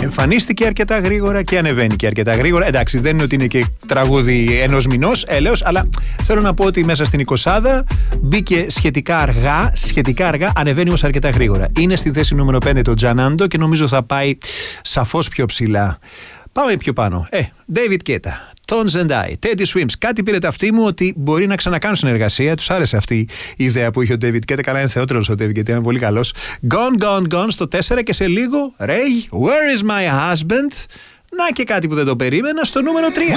Εμφανίστηκε αρκετά γρήγορα και ανεβαίνει και αρκετά γρήγορα. Εντάξει, δεν είναι ότι είναι και τραγούδι ενός μηνός, έλεος, αλλά θέλω να πω ότι μέσα στην 20 μπήκε σχετικά αργά, ανεβαίνει όμως αρκετά γρήγορα. Είναι στη θέση νούμερο 5 το Τζανάντο και νομίζω θα πάει σαφώς πιο ψηλά. Πάμε πιο πάνω. David Guetta, Tones and I, Teddy Swims. Κάτι πήρε ταυτί μου ότι μπορεί να ξανακάνουν συνεργασία. Τους άρεσε αυτή η ιδέα που είχε ο David Guetta. Καλά, είναι θεότερος ο David Guetta, είναι πολύ καλός. Gone στο 4 και σε λίγο Ray, Where is my husband? Να και κάτι που δεν το περίμενα στο νούμερο 3.